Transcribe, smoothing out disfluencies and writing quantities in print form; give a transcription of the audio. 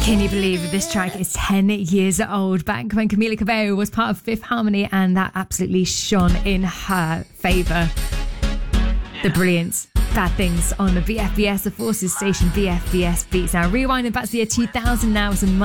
Can you believe this track is 10 years old? Back when Camila Cabello was part of Fifth Harmony, and that absolutely shone in her favour. The brilliant Bad Things on the BFBS, the Forces station, BFBS Beats. Now, rewinding back to the year 2000 now, some